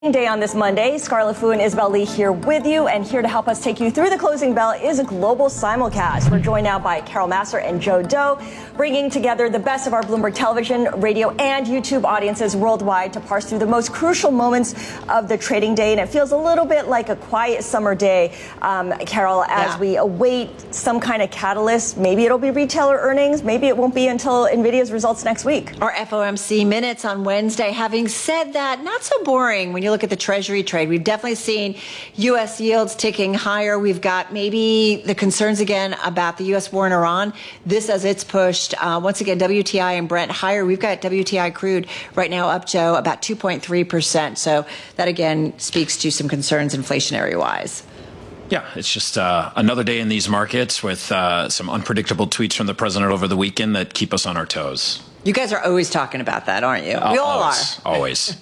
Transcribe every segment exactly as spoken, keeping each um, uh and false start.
Day on this Monday. Scarlett Fu and Isabel Lee here with you, and here to help us take you through the closing bell is a global simulcast. We're joined now by Carol Massar and Joe Do, bringing together the best of our Bloomberg television, radio, and YouTube audiences worldwide to parse through the most crucial moments of the trading day. And it feels a little bit like a quiet summer day, um, Carol, as yeah. we await some kind of catalyst. Maybe it'll be retailer earnings. Maybe it won't be until NVIDIA's results next week. Or F O M C minutes on Wednesday. Having said that, not so boring when you look at the Treasury trade. We've definitely seen U S yields ticking higher. We've got maybe the concerns again about the U S war in Iran. This as it's pushed. Uh, once again, W T I and Brent higher. We've got W T I crude right now up, Joe, about two point three percent. So that again speaks to some concerns inflationary wise. Yeah, it's just uh, another day in these markets with uh, some unpredictable tweets from the president over the weekend that keep us on our toes. You guys are always talking about that, aren't you? Uh, we all always, are. Always.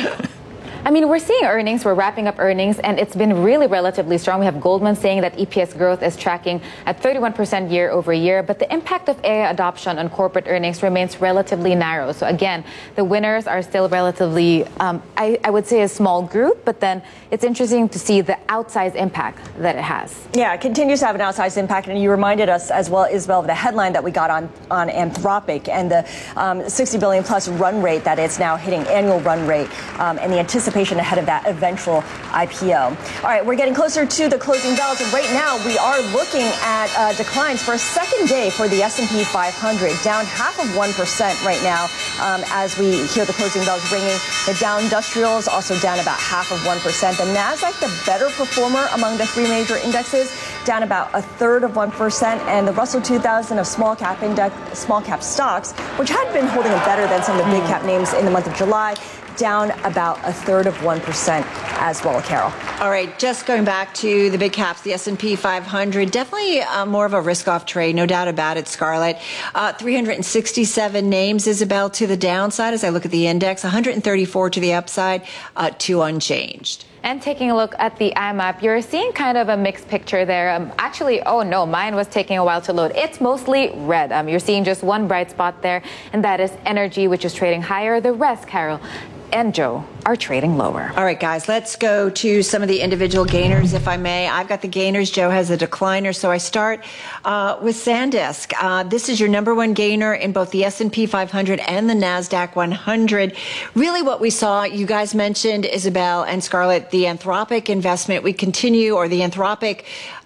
I mean, we're seeing earnings, we're wrapping up earnings, and it's been really relatively strong. We have Goldman saying that E P S growth is tracking at thirty-one percent year over year, but the impact of A I adoption on corporate earnings remains relatively narrow. So again, the winners are still relatively, um, I, I would say a small group, but then it's interesting to see the outsized impact that it has. Yeah, it continues to have an outsized impact, and you reminded us as well, Isabel, of the headline that we got on, on Anthropic and the um, sixty billion plus run rate that it's now hitting, annual run rate, um, and the anticipation ahead of that eventual I P O. All right, we're getting closer to the closing bells, and right now we are looking at uh, declines for a second day for the S and P five hundred, down half of one percent right now um, as we hear the closing bells ringing. The Dow Industrials also down about half of one percent. The Nasdaq, the better performer among the three major indexes, down about a third of one percent, and the Russell two thousand of small cap index, small cap stocks, which had been holding it better than some of the big cap names in the month of July, down about a third of one percent as well, Carol. All right, just going back to the big caps, the S and P five hundred, definitely uh, more of a risk-off trade, no doubt about it, Scarlett. Uh, three hundred sixty-seven names, Isabel, to the downside as I look at the index, one hundred thirty-four to the upside, uh, two unchanged. And taking a look at the I M A P, you're seeing kind of a mixed picture there. Um, actually, oh no, mine was taking a while to load. It's mostly red. Um, you're seeing just one bright spot there, and that is energy, which is trading higher. The rest, Carol and Joe, are trading lower. All right, guys, let's go to some of the individual gainers, if I may. I've got the gainers. Joe has a decliner. So I start uh, with SanDisk. Uh, this is your number one gainer in both the S and P five hundred and the NASDAQ one hundred. Really what we saw, you guys mentioned, Isabel and Scarlett, the Anthropic investment. We continue, or the Anthropic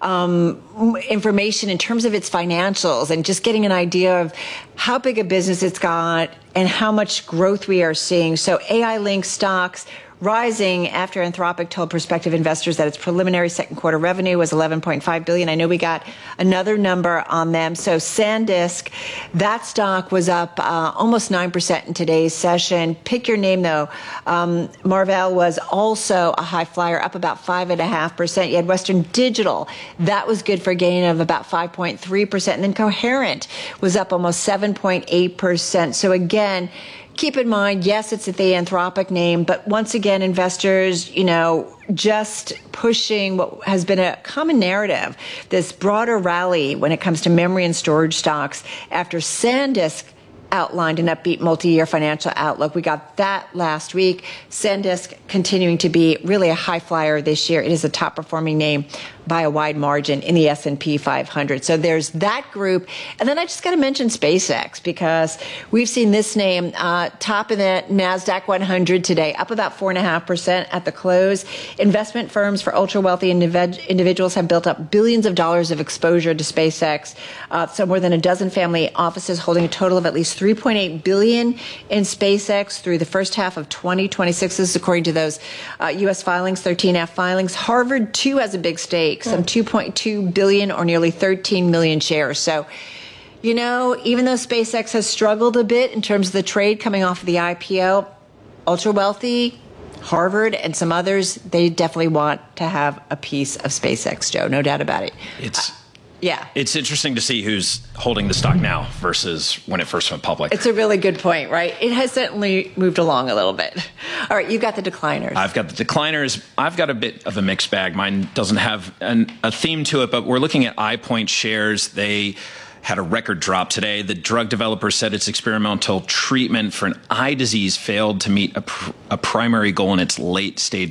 um, information in terms of its financials and just getting an idea of how big a business it's got and how much growth we are seeing. So A I-linked stocks rising after Anthropic told prospective investors that its preliminary second quarter revenue was eleven point five billion dollars. I know we got another number on them. So SanDisk, that stock was up uh, almost nine percent in today's session. Pick your name, though. Um, Marvell was also a high flyer, up about five point five percent. You had Western Digital. That was good for a gain of about five point three percent. And then Coherent was up almost seven point eight percent. So again, keep in mind, yes, it's the Anthropic name, but once again, investors, you know, just pushing what has been a common narrative, this broader rally when it comes to memory and storage stocks after SanDisk outlined an upbeat multi-year financial outlook. We got that last week. SanDisk continuing to be really a high flyer this year. It is a top performing name by a wide margin in the S and P five hundred. So there's that group. And then I just got to mention SpaceX, because we've seen this name uh, top in the NASDAQ one hundred today, up about four point five percent at the close. Investment firms for ultra-wealthy individ- individuals have built up billions of dollars of exposure to SpaceX. Uh, so more than a dozen family offices holding a total of at least three point eight billion dollars in SpaceX through the first half of twenty twenty-six. This is according to those uh, U S filings, thirteen F filings. Harvard, too, has a big stake. Some two point two billion or nearly thirteen million shares. So, you know, even though SpaceX has struggled a bit in terms of the trade coming off of the I P O, ultra wealthy, Harvard, and some others, they definitely want to have a piece of SpaceX, Joe. No doubt about it. It's uh, yeah. It's interesting to see who's holding the stock now versus when it first went public. It's a really good point, right? It has certainly moved along a little bit. All right, you've got the decliners. I've got the decliners. I've got a bit of a mixed bag. Mine doesn't have an, a theme to it, but we're looking at iPoint shares. They had a record drop today. The drug developer said its experimental treatment for an eye disease failed to meet a, pr- a primary goal in its late stage